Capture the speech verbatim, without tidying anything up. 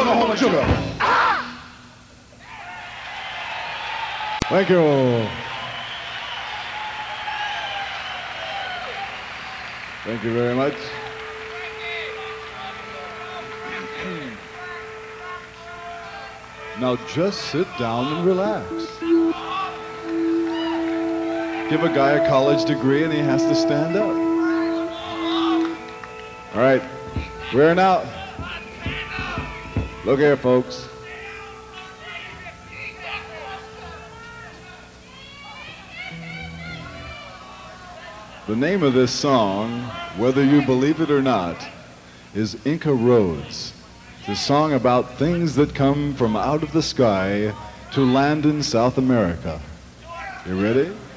Oklahoma sugar. Thank you. Thank you very much. Now just sit down and relax. Give a guy a college degree and he has to stand up. All right, we're out. Look here, folks. The name of this song, whether you believe it or not, is Inca Roads. It's a song about things that come from out of the sky to land in South America. You ready?